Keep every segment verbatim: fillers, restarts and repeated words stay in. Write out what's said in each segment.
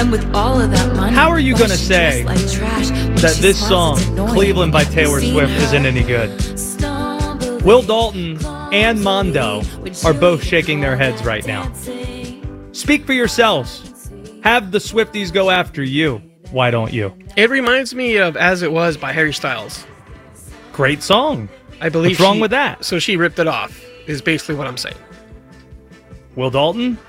And with all of that money, how are you going to say like trash, that this song, Cleveland by Taylor Swift, isn't any good? Will Dalton and Mondo are both shaking their heads right now. Speak for yourselves. Have the Swifties go after you. Why don't you? It reminds me of As It Was by Harry Styles. Great song. I believe. What's wrong she, with that? So she ripped it off, is basically what I'm saying. Will Dalton?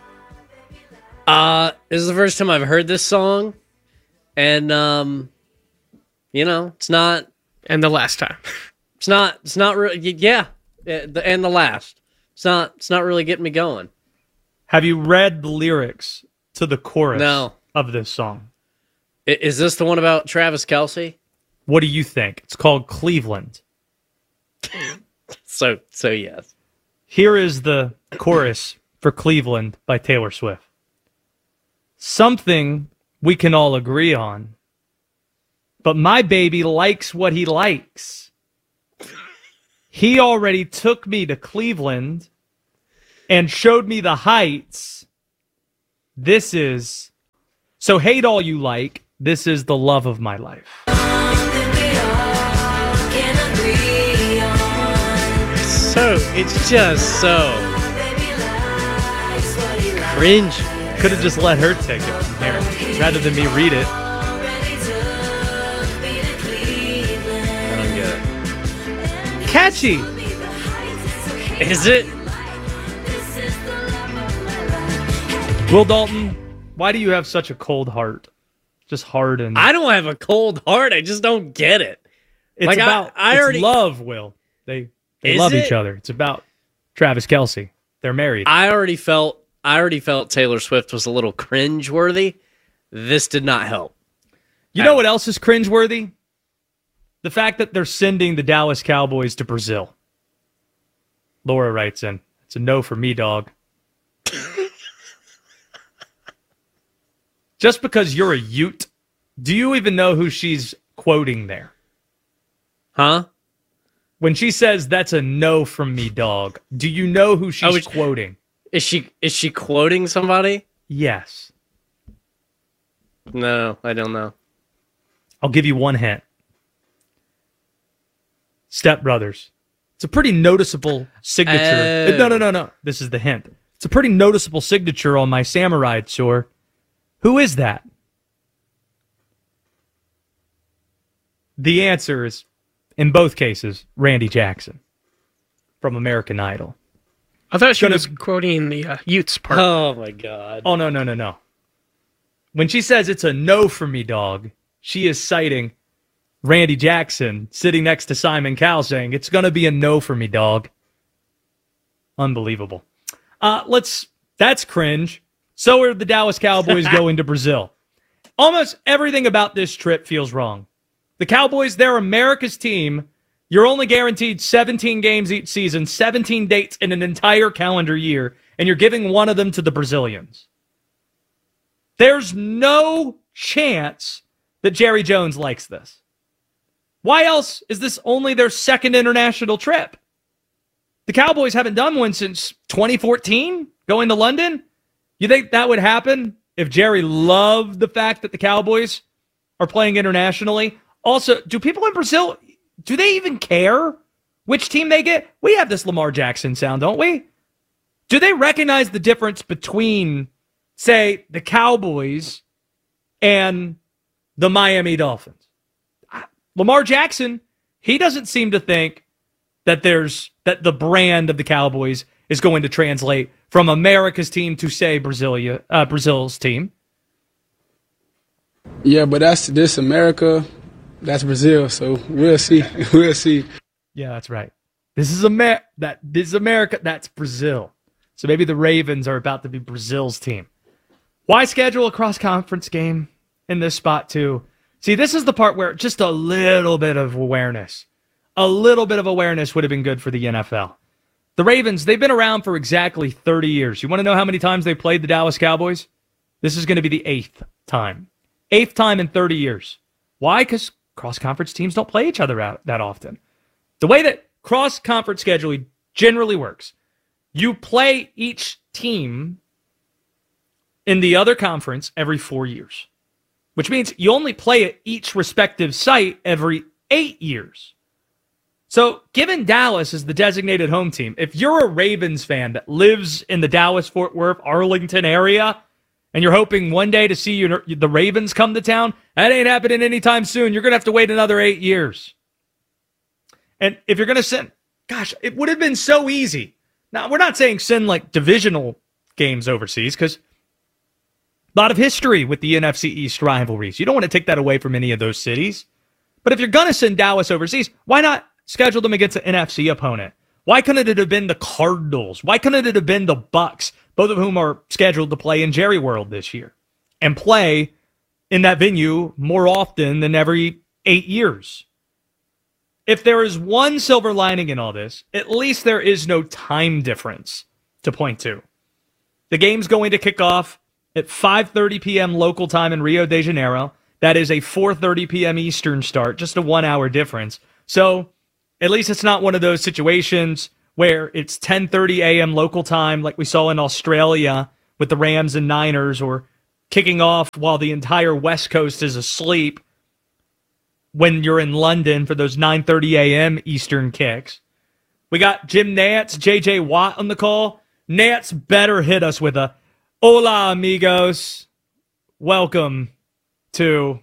Uh, this is the first time I've heard this song. And, um, you know, it's not... And the last time. It's not, it's not really... Yeah, and the last. It's not, it's not really getting me going. Have you read the lyrics to the chorus no. of this song? Is this the one about Travis Kelce? What do you think? It's called Cleveland. so, so yes. Here is the chorus for Cleveland by Taylor Swift. Something we can all agree on, but my baby likes what he likes. He already took me to Cleveland and showed me the heights. This is, so hate all you like, this is the love of my life. So, it's just so cringe. Could have just let her take it from there, rather than me read it. I don't get it. Catchy! Is it? Will Dalton, why do you have such a cold heart? Just hard and... I don't have a cold heart. I just don't get it. It's like about I, I it's already love, Will. They they Is love it? each other. It's about Travis Kelce. They're married. I already felt I already felt Taylor Swift was a little cringe-worthy. This did not help. You know what else is cringeworthy? The fact that they're sending the Dallas Cowboys to Brazil. Laura writes in, it's a no for me, dog. Just because you're a Ute, do you even know who she's quoting there? Huh? When she says that's a no from me, dog, do you know who she's Oh, is- quoting? Is she is she quoting somebody? Yes. No, I don't know. I'll give you one hint. Step Brothers. It's a pretty noticeable signature. Oh. No, no, no, no. This is the hint. It's a pretty noticeable signature on my samurai sword. Who is that? The answer is, in both cases, Randy Jackson from American Idol. I thought she Gonna- was quoting the uh, Utes part. Oh my god. Oh, no, no, no, no. When she says it's a no for me, dog, she is citing Randy Jackson sitting next to Simon Cowell saying, it's going to be a no for me, dog. Unbelievable. Uh, let's, that's cringe. So are the Dallas Cowboys going to Brazil. Almost everything about this trip feels wrong. The Cowboys, they're America's team. You're only guaranteed seventeen games each season, seventeen dates in an entire calendar year, and you're giving one of them to the Brazilians. There's no chance that Jerry Jones likes this. Why else is this only their second international trip? The Cowboys haven't done one since twenty fourteen, going to London. You think that would happen if Jerry loved the fact that the Cowboys are playing internationally? Also, do people in Brazil, do they even care which team they get? We have this Lamar Jackson sound, don't we? Do they recognize the difference between, say, the Cowboys and the Miami Dolphins? Lamar Jackson, he doesn't seem to think that there's that the brand of the Cowboys is going to translate from America's team to, say, Brasilia, uh, Brazil's team. Yeah, but that's this America, that's Brazil. So we'll see. We'll see. Yeah, that's right. This is Amer- that this is America. That's Brazil. So maybe the Ravens are about to be Brazil's team. Why schedule a cross-conference game in this spot too? See, this is the part where just a little bit of awareness, a little bit of awareness would have been good for the N F L. The Ravens, they've been around for exactly thirty years. You want to know how many times they played the Dallas Cowboys? This is going to be the eighth time. Eighth time in thirty years. Why? Because cross-conference teams don't play each other out that often. The way that cross-conference scheduling generally works, you play each team in the other conference every four years, which means you only play at each respective site every eight years. So given Dallas is the designated home team, if you're a Ravens fan that lives in the Dallas-Fort Worth, Arlington area, and you're hoping one day to see your, the Ravens come to town, that ain't happening anytime soon. You're going to have to wait another eight years. And if you're going to send, gosh, it would have been so easy. Now, we're not saying send like divisional games overseas because a lot of history with the N F C East rivalries. You don't want to take that away from any of those cities. But if you're going to send Dallas overseas, why not schedule them against an N F C opponent? Why couldn't it have been the Cardinals? Why couldn't it have been the Bucks, both of whom are scheduled to play in Jerry World this year and play in that venue more often than every eight years? If there is one silver lining in all this, at least there is no time difference to point to. The game's going to kick off at five thirty p.m. local time in Rio de Janeiro. That is a four thirty p.m. Eastern start, just a one-hour difference. So at least it's not one of those situations where it's ten thirty a.m. local time like we saw in Australia with the Rams and Niners, or kicking off while the entire West Coast is asleep when you're in London for those nine thirty a.m. Eastern kicks. We got Jim Nantz, J J Watt on the call. Nantz better hit us with a hola, amigos. Welcome to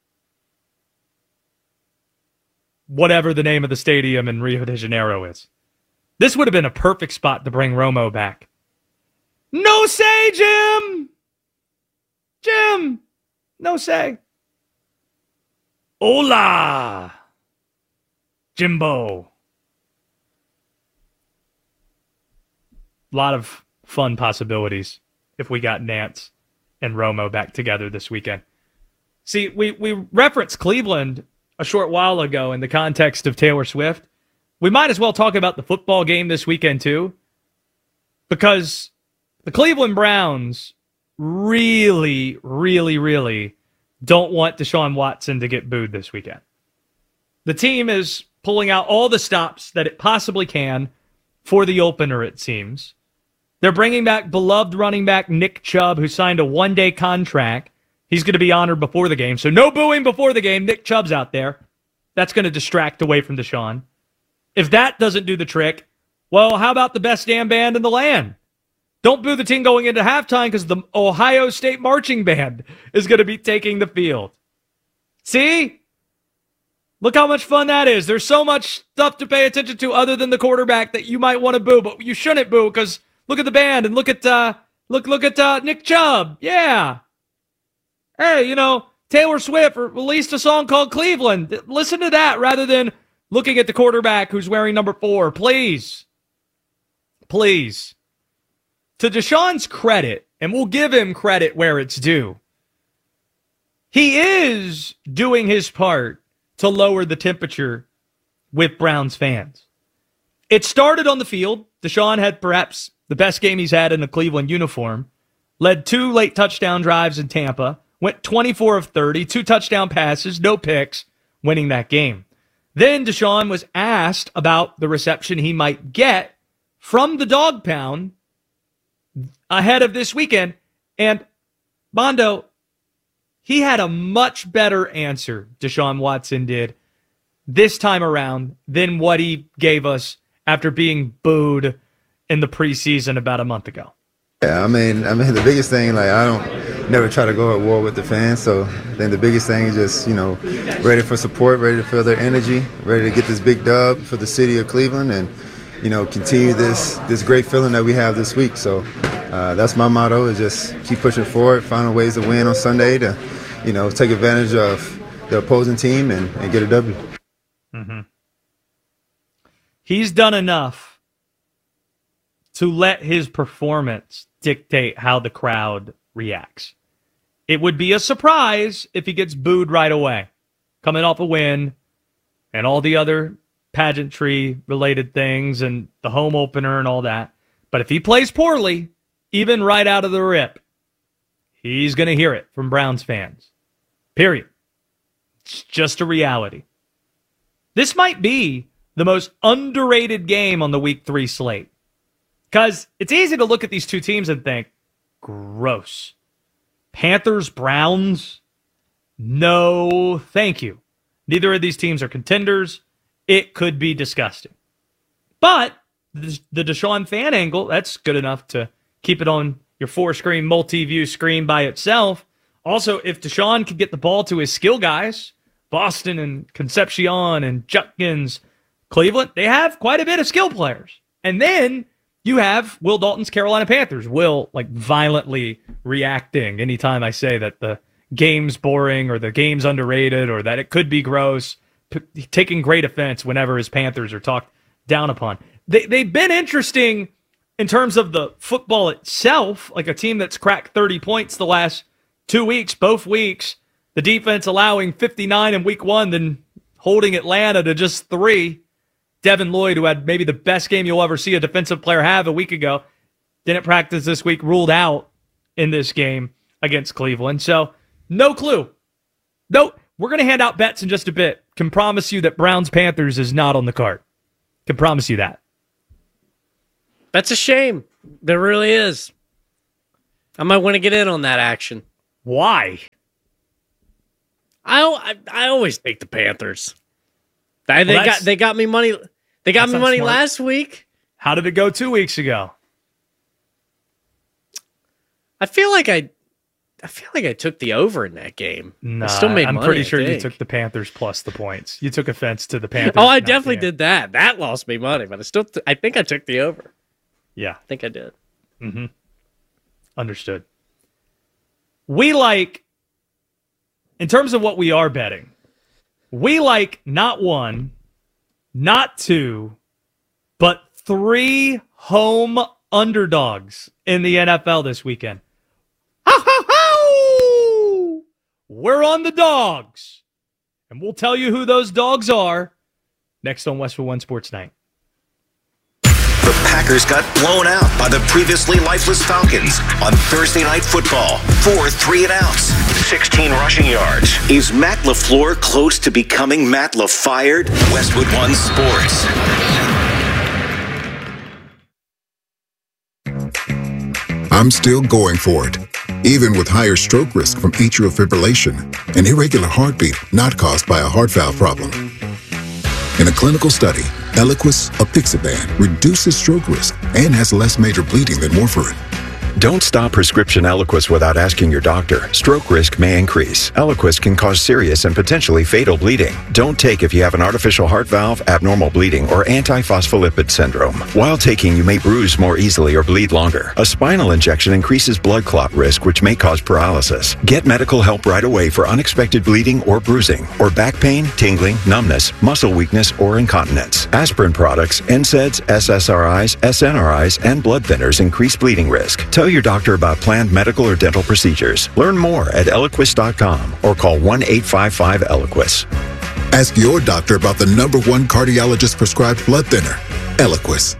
whatever the name of the stadium in Rio de Janeiro is. This would have been a perfect spot to bring Romo back. No say, Jim! Jim! No say. Hola! Jimbo. A lot of fun possibilities if we got Nantz and Romo back together this weekend. See, we, we referenced Cleveland a short while ago in the context of Taylor Swift. We might as well talk about the football game this weekend too, because the Cleveland Browns really, really, really don't want Deshaun Watson to get booed this weekend. The team is pulling out all the stops that it possibly can for the opener, it seems. They're bringing back beloved running back Nick Chubb, who signed a one-day contract. He's going to be honored before the game, so no booing before the game. Nick Chubb's out there. That's going to distract away from Deshaun. If that doesn't do the trick, well, how about the best damn band in the land? Don't boo the team going into halftime because the Ohio State Marching Band is going to be taking the field. See? Look how much fun that is. There's so much stuff to pay attention to other than the quarterback that you might want to boo, but you shouldn't boo because look at the band and look at uh, look look at uh, Nick Chubb. Yeah. Hey, you know, Taylor Swift released a song called Cleveland. Listen to that rather than looking at the quarterback who's wearing number four. Please. Please. To Deshaun's credit, and we'll give him credit where it's due, he is doing his part to lower the temperature with Browns fans. It started on the field. Deshaun had perhaps the best game he's had in a Cleveland uniform, led two late touchdown drives in Tampa, went twenty-four of thirty, two touchdown passes, no picks, winning that game. Then Deshaun was asked about the reception he might get from the dog pound ahead of this weekend, and Mondo, he had a much better answer, Deshaun Watson did, this time around than what he gave us after being booed in the preseason about a month ago. Yeah, I mean, I mean, the biggest thing, like, I don't never try to go at war with the fans. So I think the biggest thing is just, you know, ready for support, ready to feel their energy, ready to get this big dub for the city of Cleveland, and, you know, continue this this great feeling that we have this week. So uh, that's my motto: is just keep pushing forward, finding ways to win on Sunday to, you know, take advantage of the opposing team and, and get a W. Mm-hmm. He's done enough to let his performance dictate how the crowd reacts. It would be a surprise if he gets booed right away, coming off a win and all the other pageantry-related things and the home opener and all that. But if he plays poorly, even right out of the rip, he's going to hear it from Browns fans. Period. It's just a reality. This might be the most underrated game on the week three slate. Because it's easy to look at these two teams and think, gross. Panthers, Browns, no thank you. Neither of these teams are contenders. It could be disgusting. But the, the Deshaun fan angle, that's good enough to keep it on your four-screen, multi-view screen by itself. Also, if Deshaun could get the ball to his skill guys, Boston and Concepcion and Judkins, Cleveland, they have quite a bit of skill players. And then you have Will Dalton's Carolina Panthers. Will, like, violently reacting anytime I say that the game's boring or the game's underrated or that it could be gross, p- taking great offense whenever his Panthers are talked down upon. They, they've been interesting in terms of the football itself, like a team that's cracked thirty points the last two weeks, both weeks. The defense allowing fifty-nine in week one, then holding Atlanta to just three. Devin Lloyd, who had maybe the best game you'll ever see a defensive player have a week ago, didn't practice this week, ruled out in this game against Cleveland. So no clue. No, we're going to hand out bets in just a bit. Can promise you that Browns-Panthers is not on the card. Can promise you that. That's a shame. There really is. I might want to get in on that action. Why? I I, I always take the Panthers. I, they Well, got they got me money. They got That's me not money smart. last week. How did it go two weeks ago? I feel like I, I feel like I took the over in that game. No, I still made I'm money, pretty I sure you think. took the Panthers plus the points. You took offense to the Panthers. Oh, I not definitely the- did that. That lost me money, but I still. T- I think I took the over. Yeah. I think I did. Mm-hmm. Understood. We like, in terms of what we are betting, we like not one, not two, but three home underdogs in the N F L this weekend. Ho, ho, ho! We're on the dogs. And we'll tell you who those dogs are next on Westwood One Sports Night. The Packers got blown out by the previously lifeless Falcons on Thursday Night Football. Four three and outs, sixteen rushing yards. Is Matt LaFleur close to becoming Matt LaFired? Westwood One Sports. I'm still going for it, even with higher stroke risk from atrial fibrillation, an irregular heartbeat not caused by a heart valve problem. In a clinical study, Eliquis apixaban reduces stroke risk and has less major bleeding than warfarin. Don't stop prescription Eliquis without asking your doctor. Stroke risk may increase. Eliquis can cause serious and potentially fatal bleeding. Don't take if you have an artificial heart valve, abnormal bleeding, or antiphospholipid syndrome. While taking, you may bruise more easily or bleed longer. A spinal injection increases blood clot risk, which may cause paralysis. Get medical help right away for unexpected bleeding or bruising, or back pain, tingling, numbness, muscle weakness, or incontinence. Aspirin products, N SAIDs, S S R Is, S N R Is, and blood thinners increase bleeding risk. Tell your doctor about planned medical or dental procedures. Learn more at Eliquis dot com or call one eight five five Eliquis. Ask your doctor about the number one cardiologist prescribed blood thinner, Eliquis.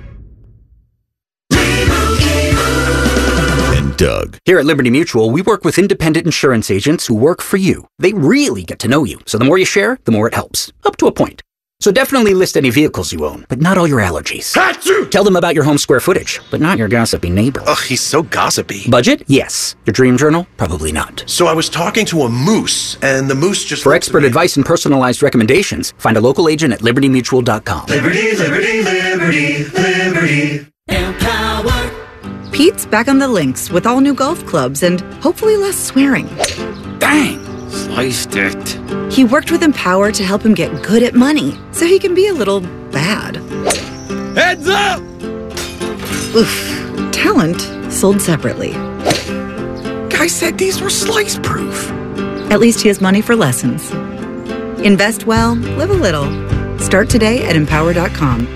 And Doug. Here at Liberty Mutual, we work with independent insurance agents who work for you. They really get to know you, so the more you share, the more it helps. Up to a point. So definitely list any vehicles you own, but not all your allergies. Achoo! Tell them about your home square footage, but not your gossipy neighbor. Ugh, he's so gossipy. Budget? Yes. Your dream journal? Probably not. So I was talking to a moose, and the moose just... For expert advice and personalized recommendations, find a local agent at liberty mutual dot com. Liberty, liberty, liberty, liberty. Empower. Pete's back on the links with all new golf clubs and hopefully less swearing. Dang! Sliced it. He worked with Empower to help him get good at money, so he can be a little bad. Heads up! Oof. Talent sold separately. Guy said these were slice proof. At least he has money for lessons. Invest well, live a little. Start today at empower dot com.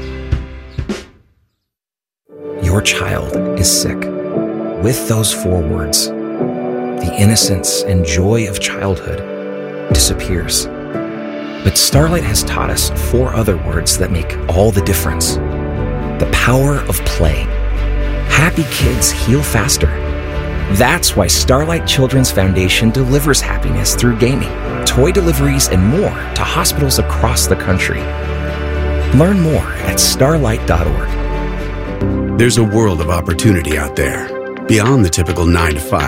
Your child is sick. With those four words, the innocence and joy of childhood disappears. But Starlight has taught us four other words that make all the difference. The power of play. Happy kids heal faster. That's why Starlight Children's Foundation delivers happiness through gaming, toy deliveries, and more to hospitals across the country. Learn more at starlight dot org. There's a world of opportunity out there, beyond the typical nine to five.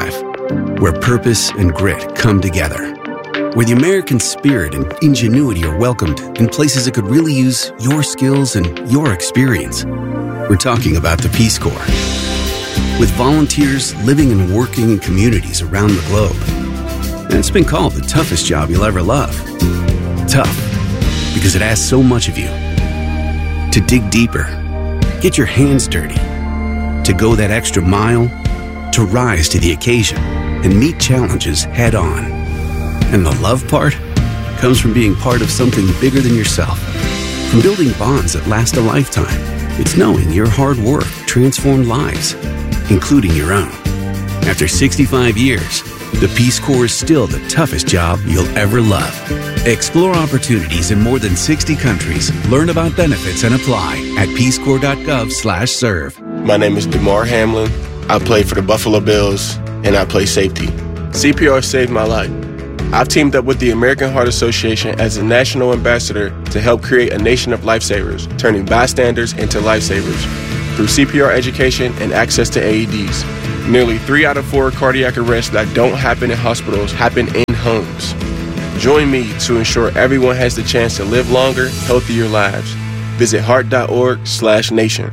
where purpose and grit come together, where the American spirit and ingenuity are welcomed in places that could really use your skills and your experience. We're talking about the Peace Corps. With volunteers living and working in communities around the globe. And it's been called the toughest job you'll ever love. Tough, because it asks so much of you. To dig deeper, get your hands dirty, to go that extra mile, to rise to the occasion and meet challenges head on. And the love part comes from being part of something bigger than yourself. From building bonds that last a lifetime. It's knowing your hard work transformed lives, including your own. After sixty-five years, the Peace Corps is still the toughest job you'll ever love. Explore opportunities in more than sixty countries. Learn about benefits and apply at peacecorps.gov slash serve. My name is DeMar Hamlin. I play for the Buffalo Bills, and I play safety. C P R saved my life. I've teamed up with the American Heart Association as a national ambassador to help create a nation of lifesavers, turning bystanders into lifesavers. Through C P R education and access to A E Ds, nearly three out of four cardiac arrests that don't happen in hospitals happen in homes. Join me to ensure everyone has the chance to live longer, healthier lives. Visit heart.org slash nation.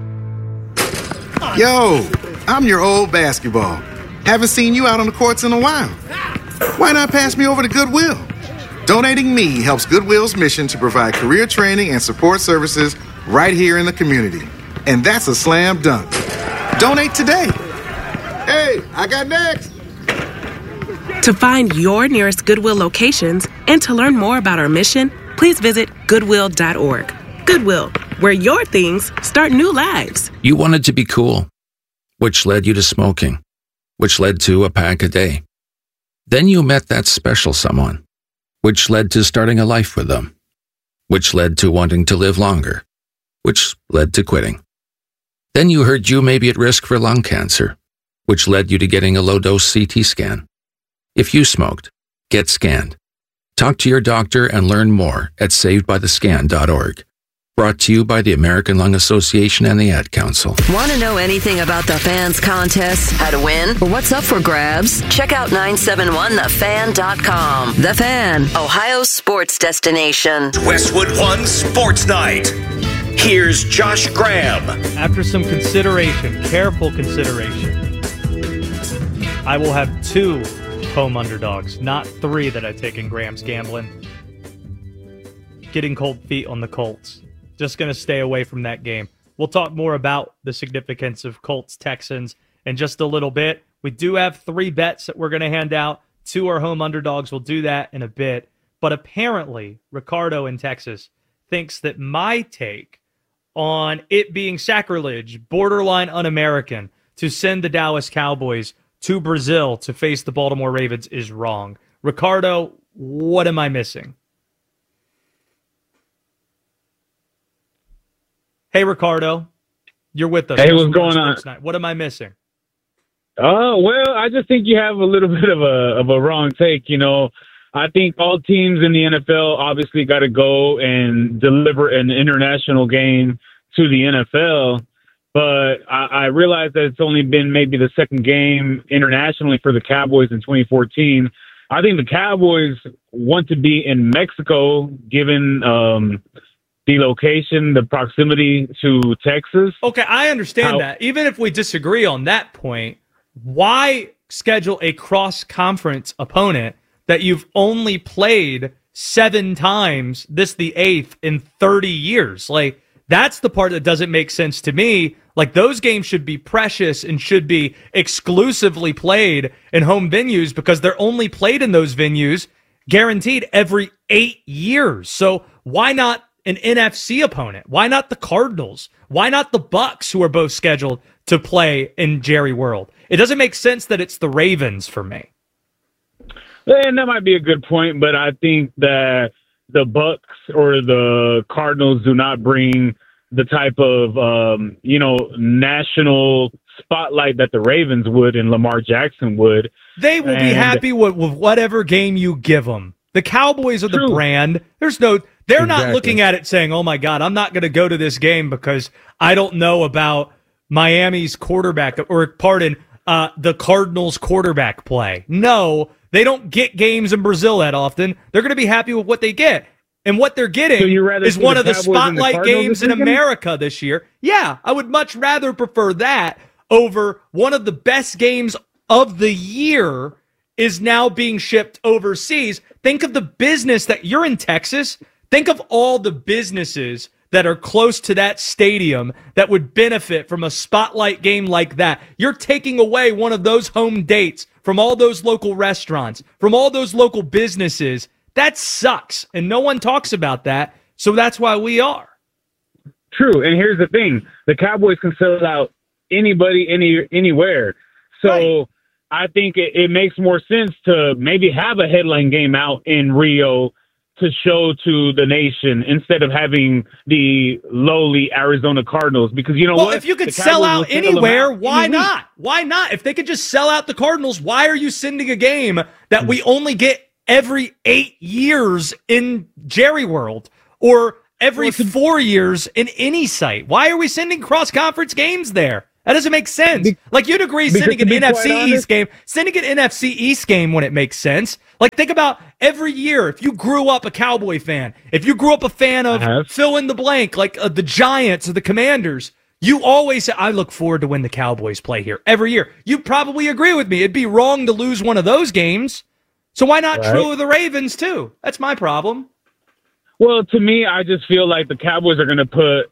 Yo, I'm your old basketball. Haven't seen you out on the courts in a while. Why not pass me over to Goodwill? Donating me helps Goodwill's mission to provide career training and support services right here in the community. And that's a slam dunk. Donate today. Hey, I got next. To find your nearest Goodwill locations and to learn more about our mission, please visit goodwill dot org. Goodwill, where your things start new lives. You wanted to be cool, which led you to smoking, which led to a pack a day. Then you met that special someone, which led to starting a life with them, which led to wanting to live longer, which led to quitting. Then you heard you may be at risk for lung cancer, which led you to getting a low-dose C T scan. If you smoked, get scanned. Talk to your doctor and learn more at saved by the scan dot org. Brought to you by the American Lung Association and the Ad Council. Want to know anything about the Fans contest, how to win, or what's up for grabs? Check out nine seven one the fan dot com. The Fan, Ohio's sports destination. Westwood One Sports Night. Here's Josh Graham. After some consideration, careful consideration, I will have two home underdogs, not three that I take in Graham's gambling. Getting cold feet on the Colts. Just going to stay away from that game. We'll talk more about the significance of Colts-Texans in just a little bit. We do have three bets that we're going to hand out. Two are home underdogs. We'll do that in a bit. But apparently, Ricardo in Texas thinks that my take on it being sacrilege, borderline un-American, to send the Dallas Cowboys to Brazil to face the Baltimore Ravens is wrong. Ricardo, what am I missing? Hey, Ricardo, you're with us. Hey, what's going on? Night. What am I missing? Oh, well, I just think you have a little bit of a of a wrong take. You know, I think all teams in the N F L obviously got to go and deliver an international game to the N F L. But I, I realize that it's only been maybe the second game internationally for the Cowboys in twenty fourteen. I think the Cowboys want to be in Mexico, given um, the location, the proximity to Texas. Okay, I understand How- that. Even if we disagree on that point, why schedule a cross-conference opponent that you've only played seven times, this the eighth, in thirty years? Like, that's the part that doesn't make sense to me. Like, those games should be precious and should be exclusively played in home venues because they're only played in those venues guaranteed every eight years. So why not an N F C opponent? Why not the Cardinals? Why not the Bucks, who are both scheduled to play in Jerry World? It doesn't make sense that it's the Ravens for me. And that might be a good point, but I think that the Bucks or the Cardinals do not bring the type of, um, you know, national spotlight that the Ravens would and Lamar Jackson would. They will and, be happy with, with whatever game you give them. The Cowboys are True. the brand. There's no, they're Exactly. not looking at it saying, oh my God, I'm not going to go to this game because I don't know about Miami's quarterback, or pardon, uh, the Cardinals quarterback play. No, they don't get games in Brazil that often. They're going to be happy with what they get. And what they're getting so is one of the spotlight the games in weekend? America this year. Yeah, I would much rather prefer that over one of the best games of the year is now being shipped overseas. Think of the business that you're in Texas. Think of all the businesses that are close to that stadium that would benefit from a spotlight game like that. You're taking away one of those home dates from all those local restaurants, from all those local businesses. That sucks, and no one talks about that, so that's why we are. True, and here's the thing. The Cowboys can sell out anybody, any anywhere. So right. I think it, it makes more sense to maybe have a headline game out in Rio to show to the nation instead of having the lowly Arizona Cardinals. Because you know well, what? if you could The sell Cowboys out will sell them anywhere, out why any week. not? Why not? If they could just sell out the Cardinals, why are you sending a game that we only get every eight years in Jerry World or every four years in any site? Why are we sending cross-conference games there? That doesn't make sense. Be- like, you'd agree sending an N F C honest, East game, sending an N F C East game when it makes sense. Like, think about every year, if you grew up a Cowboy fan, if you grew up a fan of fill in the blank, like uh, the Giants or the Commanders, you always say, I look forward to when the Cowboys play here every year. You probably agree with me. It'd be wrong to lose one of those games. So why not Right. true of the Ravens, too? That's my problem. Well, to me, I just feel like the Cowboys are going to put,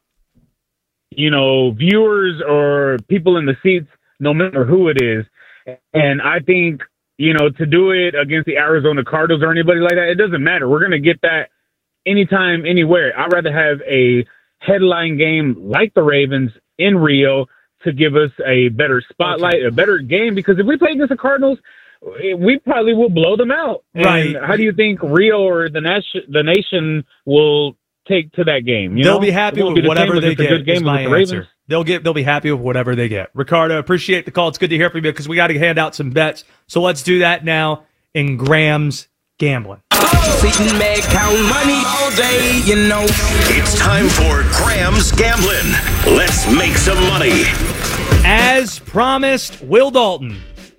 you know, viewers or people in the seats, no matter who it is. And I think, you know, to do it against the Arizona Cardinals or anybody like that, it doesn't matter. We're going to get that anytime, anywhere. I'd rather have a headline game like the Ravens in Rio to give us a better spotlight, okay. a better game. Because if we play against the Cardinals, we probably will blow them out. Right. And how do you think Rio or the nation, the nation will take to that game? You They'll know? be happy It won't with be the whatever same they as it's a get. good game Is my with the answer. Ravens. They'll get. They'll be happy with whatever they get. Ricardo, appreciate the call. It's good to hear from you because we got to hand out some bets. So let's do that now in Graham's Gambling. Sitting back, count money all day, you know. It's time for Graham's Gambling. Let's make some money. As promised, Will Dalton.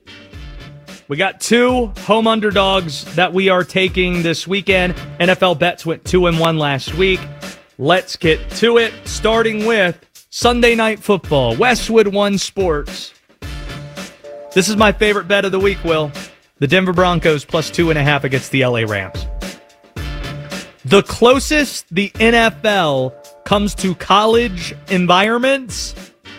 We got two home underdogs that we are taking this weekend. N F L bets went two and one last week. Let's get to it, starting with Sunday Night Football, Westwood One Sports. This is my favorite bet of the week, Will. The Denver Broncos plus two and a half against the L A Rams. The closest the N F L comes to college environments,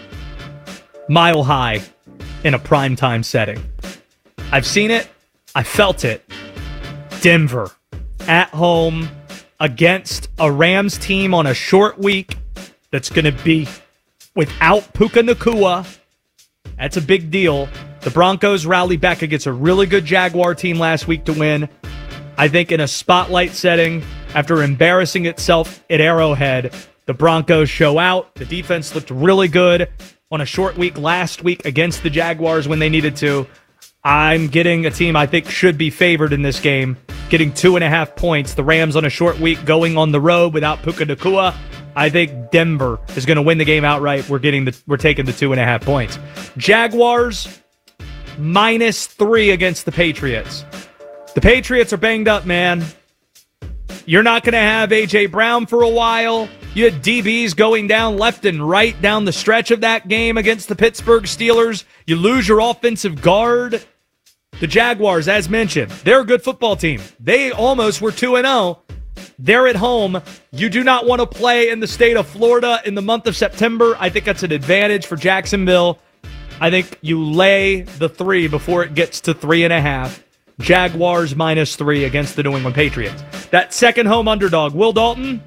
Mile High in a primetime setting. I've seen it. I felt it. Denver at home against a Rams team on a short week that's going to be without Puka Nacua. That's a big deal. The Broncos rallied back against a really good Jaguar team last week to win. I think in a spotlight setting, after embarrassing itself at Arrowhead, the Broncos show out. The defense looked really good on a short week last week against the Jaguars when they needed to. I'm getting a team I think should be favored in this game, getting two and a half points. The Rams on a short week going on the road without Puka Nacua. I think Denver is going to win the game outright. We're getting the we're taking the two and a half points. Jaguars minus three against the Patriots. The Patriots are banged up, man. You're not going to have A J Brown for a while. You had D Bs going down left and right down the stretch of that game against the Pittsburgh Steelers. You lose your offensive guard. The Jaguars, as mentioned, they're a good football team. They almost were two and oh. They're at home. You do not want to play in the state of Florida in the month of September. I think that's an advantage for Jacksonville. I think you lay the three before it gets to three and a half. Jaguars minus three against the New England Patriots. That second home underdog, Will Dalton,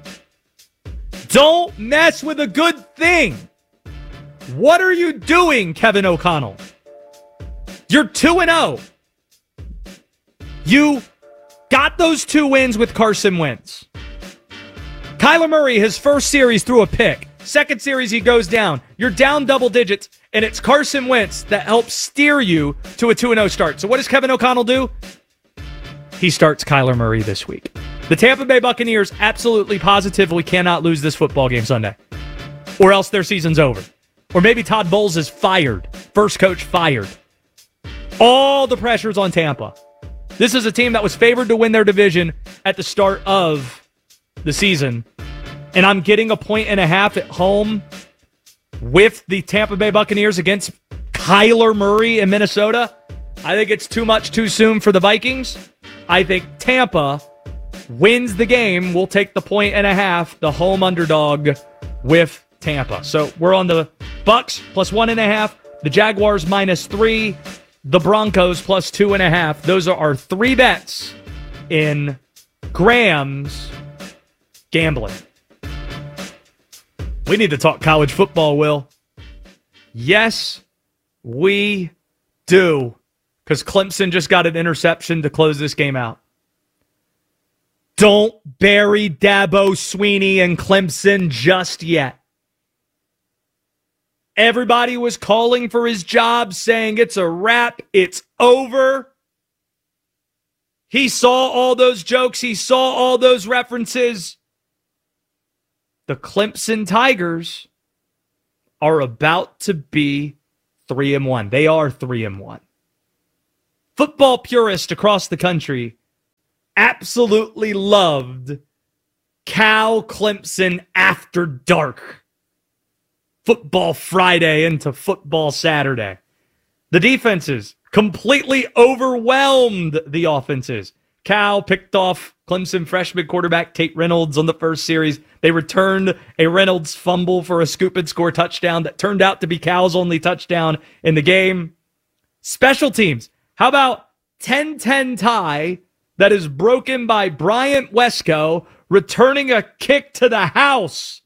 don't mess with a good thing. What are you doing, Kevin O'Connell? You're two and oh. You got those two wins with Carson Wentz. Kyler Murray, his first series, threw a pick. Second series, he goes down. You're down double digits, and it's Carson Wentz that helps steer you to a two and oh start. So what does Kevin O'Connell do? He starts Kyler Murray this week. The Tampa Bay Buccaneers absolutely, positively cannot lose this football game Sunday, or else their season's over. Or maybe Todd Bowles is fired. First coach fired. All the pressure's on Tampa. This is a team that was favored to win their division at the start of the season. And I'm getting a point and a half at home with the Tampa Bay Buccaneers against Kyler Murray in Minnesota. I think it's too much too soon for the Vikings. I think Tampa wins the game. We'll take the point and a half, the home underdog with Tampa. So we're on the Bucks plus one and a half, the Jaguars minus three, the Broncos plus two and a half. Those are our three bets in Graham's gambling. We need to talk college football, Will. Yes, we do. Because Clemson just got an interception to close this game out. Don't bury Dabo Swinney and Clemson just yet. Everybody was calling for his job, saying it's a wrap, it's over. He saw all those jokes, he saw all those references. The Clemson Tigers are about to be three and one. They are three and one. Football purists across the country absolutely loved Cal Clemson After Dark. Football Friday into Football Saturday. The defenses completely overwhelmed the offenses. Cal picked off Clemson freshman quarterback Tate Reynolds on the first series. They returned a Reynolds fumble for a scoop and score touchdown that turned out to be Cal's only touchdown in the game. Special teams. How about ten ten tie that is broken by Bryant Wesco returning a kick to the house?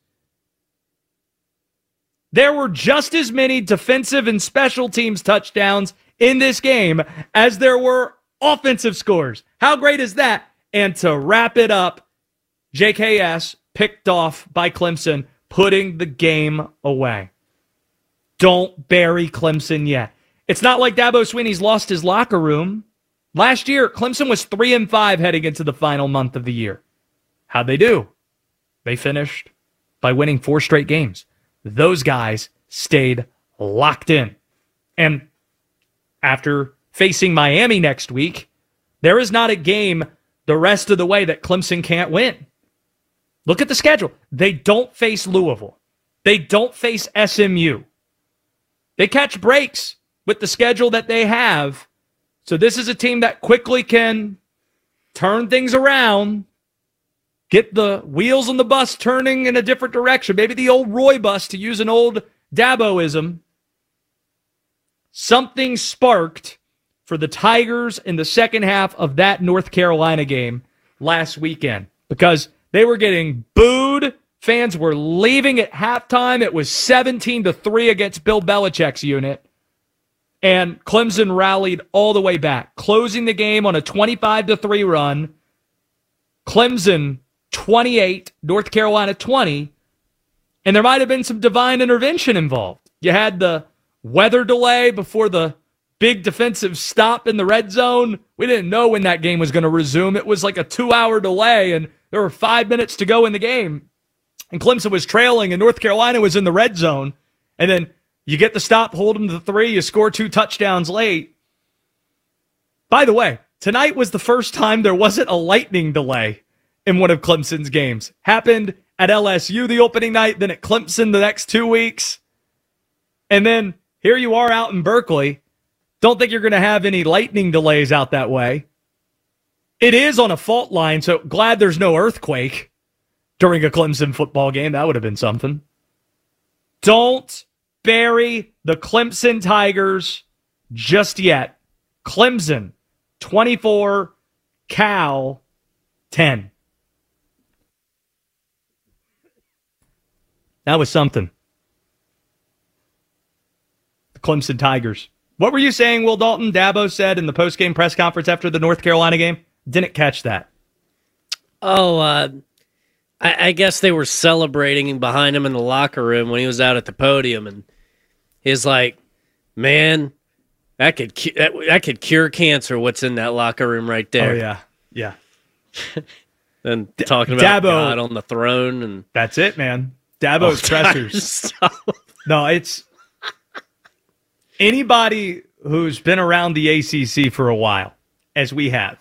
There were just as many defensive and special teams touchdowns in this game as there were offensive scores. How great is that? And to wrap it up, J K S picked off by Clemson, putting the game away. Don't bury Clemson yet. It's not like Dabo Swinney's lost his locker room. Last year, Clemson was three and five heading into the final month of the year. How'd they do? They finished by winning four straight games. Those guys stayed locked in. And after facing Miami next week, there is not a game the rest of the way that Clemson can't win. Look at the schedule. They don't face Louisville. They don't face S M U. They catch breaks with the schedule that they have. So this is a team that quickly can turn things around, get the wheels on the bus turning in a different direction. Maybe the old Roy bus, to use an old Daboism. Something sparked for the Tigers in the second half of that North Carolina game last weekend because they were getting booed. Fans were leaving at halftime. It was seventeen to three against Bill Belichick's unit. And Clemson rallied all the way back, closing the game on a twenty-five to three run. Clemson twenty-eight, North Carolina twenty. And there might have been some divine intervention involved. You had the weather delay before the big defensive stop in the red zone. We didn't know when that game was going to resume. It was like a two-hour delay, and there were five minutes to go in the game. And Clemson was trailing, and North Carolina was in the red zone. And then you get the stop, hold them to three, you score two touchdowns late. By the way, tonight was the first time there wasn't a lightning delay in one of Clemson's games. Happened at L S U the opening night, then at Clemson the next two weeks. And then here you are out in Berkeley. Don't think you're going to have any lightning delays out that way. It is on a fault line, so glad there's no earthquake during a Clemson football game. That would have been something. Don't bury the Clemson Tigers just yet. Clemson, twenty-four, Cal, ten. That was something. The Clemson Tigers. What were you saying, Will Dalton? Dabo said in the post-game press conference after the North Carolina game? Didn't catch that. Oh, uh, I, I guess they were celebrating behind him in the locker room when he was out at the podium, and he's like, "Man, that could cu- that, that could cure cancer. What's in that locker room right there?" Oh yeah, yeah. And talking about Dabo, God on the throne, and that's it, man. Dabo's pressers. No, it's anybody who's been around the A C C for a while, as we have.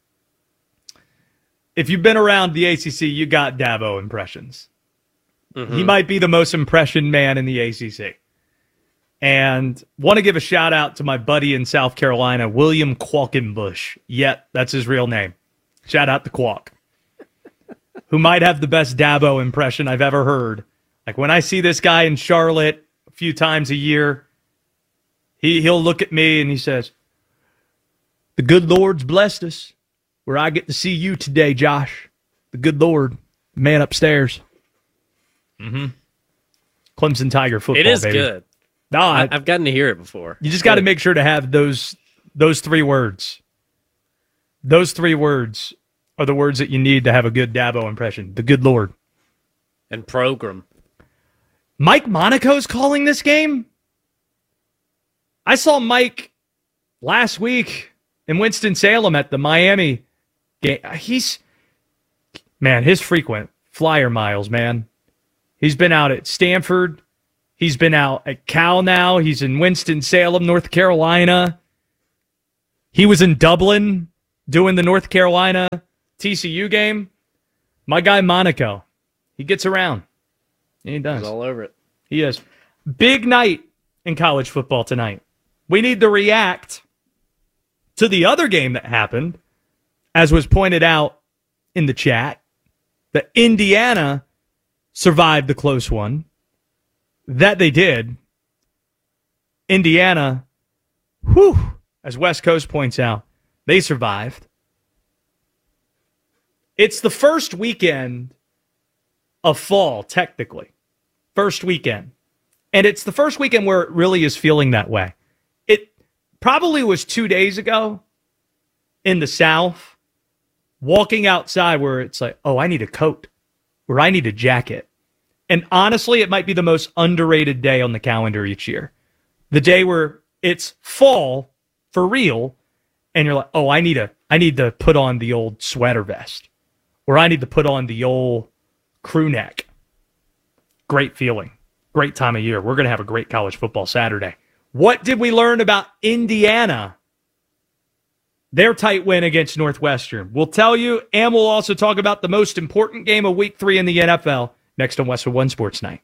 If you've been around the A C C, you got Dabo impressions. Mm-hmm. He might be the most impression man in the A C C. And want to give a shout out to my buddy in South Carolina, William Qualkenbush. Yep, that's his real name. Shout out to Qualk, who might have the best Dabo impression I've ever heard. Like when I see this guy in Charlotte a few times a year, he, he'll look at me and he says, "The good Lord's blessed us where I get to see you today, Josh. The good Lord, man upstairs." Mm-hmm. Clemson Tiger football, It is baby. good. No, I, I've gotten to hear it before. You just got to make sure to have those those three words. Those three words are the words that you need to have a good Dabo impression. The good Lord. And program. Mike Monaco's calling this game? I saw Mike last week in Winston-Salem at the Miami game. He's, man, his frequent flyer miles, man. He's been out at Stanford. He's been out at Cal now. He's in Winston-Salem, North Carolina. He was in Dublin doing the North Carolina T C U game. My guy Monaco, he gets around. He does. He's all over it. He is. Big night in college football tonight. We need to react to the other game that happened, as was pointed out in the chat, that Indiana survived the close one. That they did. Indiana, whew, as West Coast points out, they survived. It's the first weekend of fall, technically. First weekend. And it's the first weekend where it really is feeling that way. It probably was two days ago in the South, walking outside where it's like, oh, I need a coat, or I need a jacket. And honestly, it might be the most underrated day on the calendar each year. The day where it's fall for real, and you're like, oh, I need a, I need to put on the old sweater vest, or I need to put on the old crew neck. Great feeling. Great time of year. We're going to have a great college football Saturday. What did we learn about Indiana? Their tight win against Northwestern. We'll tell you, and we'll also talk about the most important game of week three in the N F L next on Westwood One Sports Night.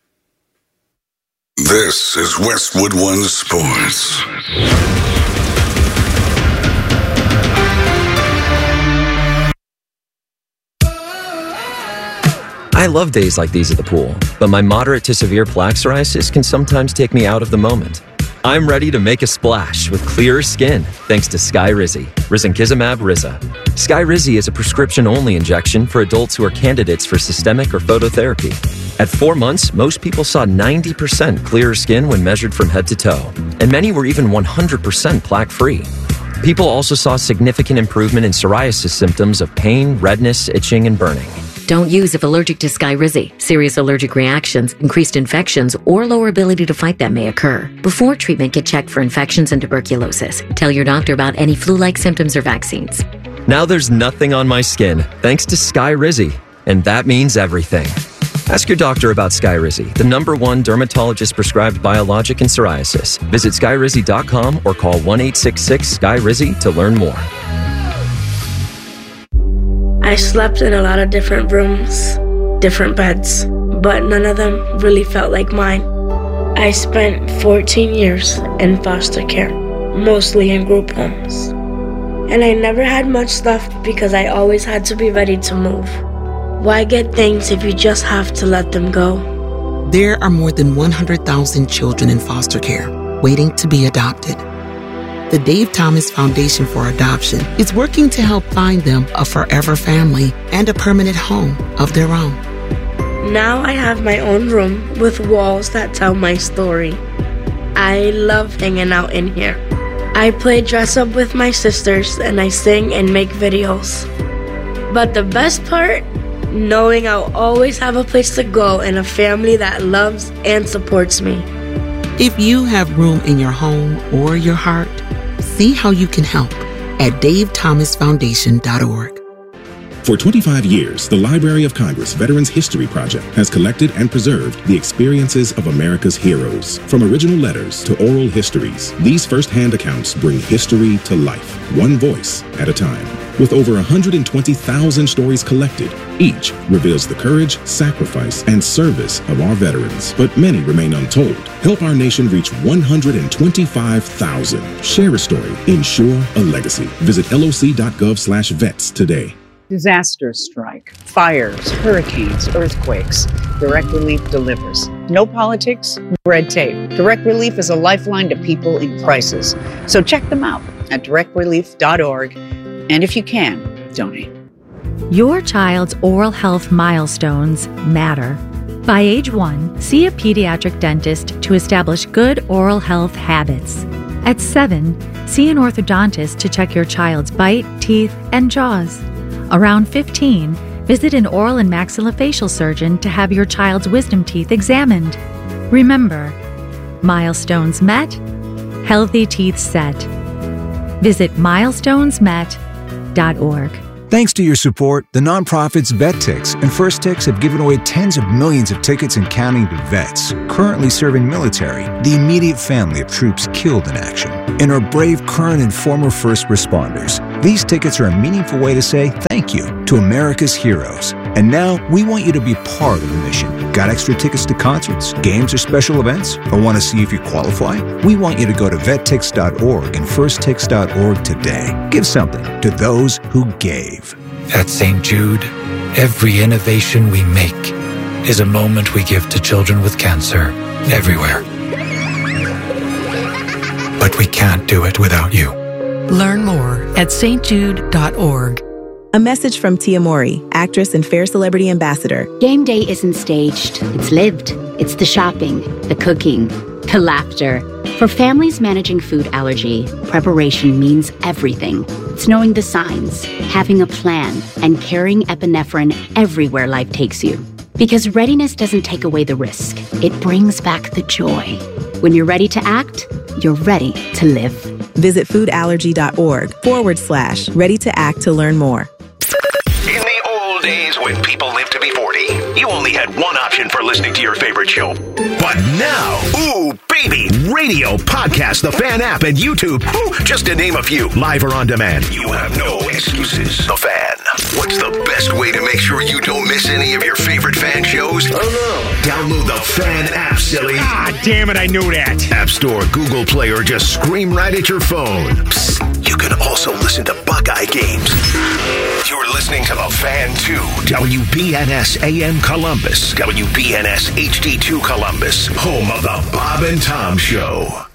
This is Westwood One Sports. I love days like these at the pool, but my moderate to severe plaque psoriasis can sometimes take me out of the moment. I'm ready to make a splash with clearer skin thanks to Skyrizi, risankizumab Riza. Skyrizi is a prescription-only injection for adults who are candidates for systemic or phototherapy. At four months, most people saw ninety percent clearer skin when measured from head to toe, and many were even one hundred percent plaque-free. People also saw significant improvement in psoriasis symptoms of pain, redness, itching, and burning. Don't use if allergic to Skyrizi. Serious allergic reactions, increased infections, or lower ability to fight them may occur. Before treatment, get checked for infections and tuberculosis. Tell your doctor about any flu-like symptoms or vaccines. Now there's nothing on my skin thanks to Skyrizi, and that means everything. Ask your doctor about Skyrizi, the number one dermatologist-prescribed biologic in psoriasis. Visit skyrizi dot com or call one eight six six Sky Rizi to learn more. I slept in a lot of different rooms, different beds, but none of them really felt like mine. I spent fourteen years in foster care, mostly in group homes. And I never had much stuff because I always had to be ready to move. Why get things if you just have to let them go? There are more than one hundred thousand children in foster care waiting to be adopted. The Dave Thomas Foundation for Adoption is working to help find them a forever family and a permanent home of their own. Now I have my own room with walls that tell my story. I love hanging out in here. I play dress up with my sisters and I sing and make videos. But the best part? Knowing I'll always have a place to go and a family that loves and supports me. If you have room in your home or your heart, see how you can help at dave thomas foundation dot org. For twenty-five years, the Library of Congress Veterans History Project has collected and preserved the experiences of America's heroes. From original letters to oral histories, these first-hand accounts bring history to life, one voice at a time. With over one hundred twenty thousand stories collected, each reveals the courage, sacrifice, and service of our veterans. But many remain untold. Help our nation reach one hundred twenty-five thousand. Share a story. Ensure a legacy. Visit loc.gov slash vets today. Disasters strike, fires, hurricanes, earthquakes. Direct Relief delivers. No politics, red tape. Direct Relief is a lifeline to people in crisis. So check them out at direct relief dot org. And if you can, donate. Your child's oral health milestones matter. By age one, see a pediatric dentist to establish good oral health habits. At seven, see an orthodontist to check your child's bite, teeth, and jaws. Around fifteen, visit an oral and maxillofacial surgeon to have your child's wisdom teeth examined. Remember, milestones met, healthy teeth set. Visit milestones met dot org. Thanks to your support, the nonprofits VetTix and First Tix have given away tens of millions of tickets and counting to vets currently serving military, the immediate family of troops killed in action, and our brave current and former first responders. These tickets are a meaningful way to say thank you to America's heroes. And now we want you to be part of the mission. Got extra tickets to concerts, games, or special events? Or want to see if you qualify? We want you to go to vet tix dot org and first tix dot org today. Give something to those who gave. At Saint Jude, every innovation we make is a moment we give to children with cancer everywhere. But we can't do it without you. Learn more at s t jude dot org. A message from Tia Mori, actress and Fair Celebrity Ambassador. Game day isn't staged, it's lived. It's the shopping, the cooking, the laughter. For families managing food allergy, preparation means everything. It's knowing the signs, having a plan, and carrying epinephrine everywhere life takes you. Because readiness doesn't take away the risk, it brings back the joy. When you're ready to act, you're ready to live. Visit foodallergy.org forward slash ready to act to learn more. In the old days when people lived to be forty, you only had one option for listening to your favorite show. But now, ooh, baby, radio, podcast, the Fan app, and YouTube, ooh, just to name a few, live or on demand. You have no excuses. The Fan. What's the best way to make sure you don't miss any of your favorite Fan shows? Oh, no. Download the Fan app, silly. Ah, damn it, I knew that. App Store, Google Play, or just scream right at your phone. Psst, you can also listen to Buckeye games. You're listening to the Fan two, W B N S A M Columbus, W B N S H D two Columbus, home of the Bob and Tom Show.